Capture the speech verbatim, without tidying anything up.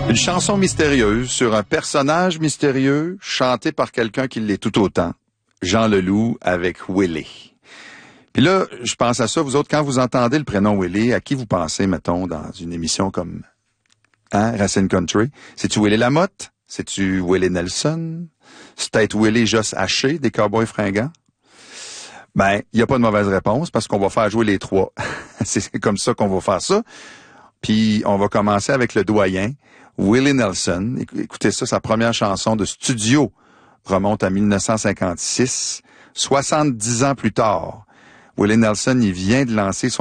Une chanson mystérieuse sur un personnage mystérieux chanté par quelqu'un qui l'est tout autant. Jean Leloup avec Willie. Puis là, je pense à ça, vous autres, quand vous entendez le prénom Willie, à qui vous pensez, mettons, dans une émission comme hein, Racine Country? C'est-tu Willie Lamotte? C'est-tu Willie Nelson? C'est peut-être Willie Joss Haché des Cowboys fringants? Ben, il n'y a pas de mauvaise réponse parce qu'on va faire jouer les trois. C'est comme ça qu'on va faire ça. Puis on va commencer avec le doyen, Willie Nelson. Écoutez ça, sa première chanson de studio remonte à mille neuf cent cinquante-six. soixante-dix ans plus tard, Willie Nelson, il vient de lancer son